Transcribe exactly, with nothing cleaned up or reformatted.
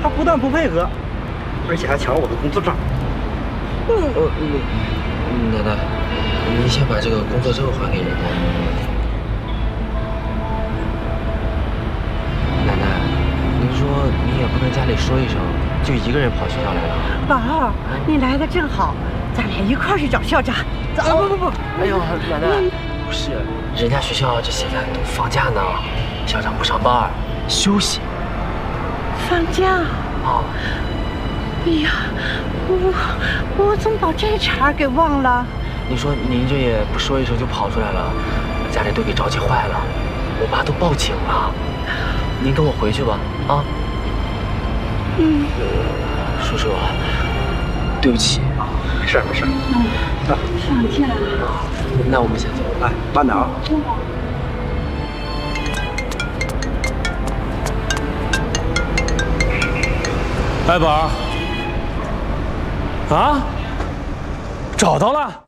他不但不配合，而且还抢我的工作证。 呃，奶奶，您先把这个工作证还给人家。奶奶，您说您也不跟家里说一声，就一个人跑学校来了？ 宝儿，你来的正好，咱俩一块儿去找校长。走！ 不不不，哎呦，奶奶，不是，人家学校这现在都放假呢，校长不上班，休息。 放假？ 啊。 哎呀，我我怎么把这茬给忘了？ 你说您这也不说一声就跑出来了，家里都给着急坏了，我爸都报警了。您跟我回去吧，啊。 嗯。 叔叔，对不起。 没事没事。 嗯。啊，放假了。 那我们先走。 哎，慢点啊。 哎，宝儿。啊，找到了。